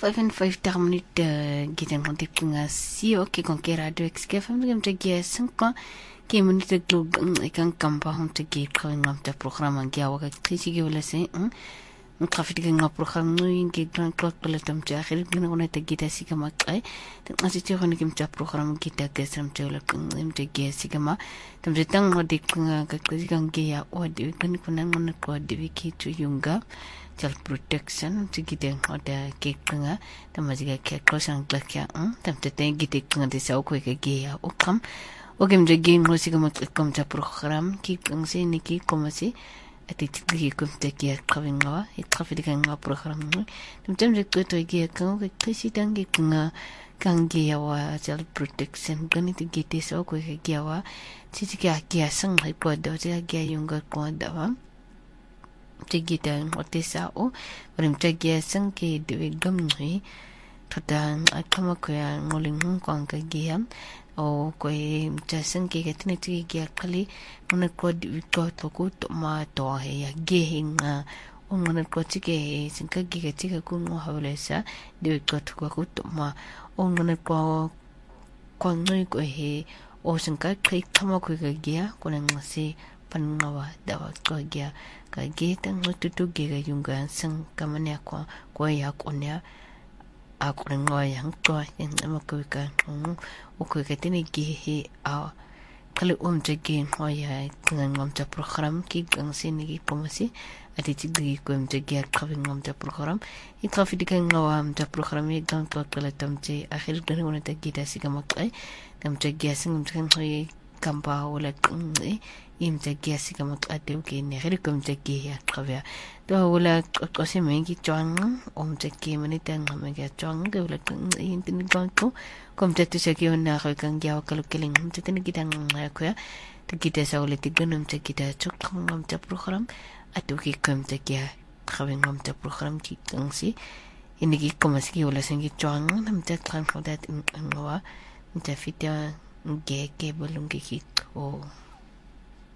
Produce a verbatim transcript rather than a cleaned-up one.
vyfenvyftig minute gidan konti kunga sio ke konke radio xk family mte gia sanka ke minute glog ikan kampa honte ge kawingam ta program ngia waka tisi ge wala se mtrafiti nga program nuin ge grand clock pelatam ta akhir gina ona ta gita sikama kai tan asiti khoni kim ta program gita ke sam te wala mte ge sikama tam jetang ngodi kunga ka kan ge ya odi kan kunan ngona ko di ki tu yunga child protection tigide oda kekanga tamajiga kekko sangklakya tam tete gite kunga de sa ko ke ge ya okam ogem je ge ngosi ko kom ta program ki kangse ni ki komasi ati tigi ko te ge kawinga e trafidi kanga program tam tam je ko to ge kan ko kisi dangi kunga kange ya wa child protection gani tigite sa ko ke ge wa tijiga ge sang hai ko do je ge yunga ko da wa tigida otesa o rim tagia sanke de gamni tadan akama ko ya ngoling kong ka giam o ko ta sanke ka tini tigia kali mona ko di ko to ko to ma to he ya gehinga o mona ko tige sanka giga tiga ku ngo hawlesa de ko to ko to ma o mona ko ko ngoi ko he o sanka kai kama ko ga gia ko na ngasi pangawa dawa ko gia ka gita ngotutu giga yunga sang kamanya ko ko ya konya ako ngoy yang ko en amako ka o ko ka tini gi a kali um je gi ngoya ngam ta program ki gang sini gi pomasi ati tigi ko um je gi ka ngam ta program i trafidi ka ngam ta program i gang to kala tamje akhir dani wona ta gita sigama kai gam je gi sing kan hoy kampa wala kungi im tagia sikama ate ke ne heri kom tagia travia to wala ko se mengi chang om tagia mani tang ma ga chang ke wala in tin ko ko kom tatu se ke na ko kan ga ko keling um tin gitan ko ya to gita sa wala tigunum tagia chok ngam ta program atu ke kom tagia travia ngam ta program ki kangsi ini ki komasi wala sengi chang nam ta kan ko dat ngwa ta fita ge ge bolung ki ko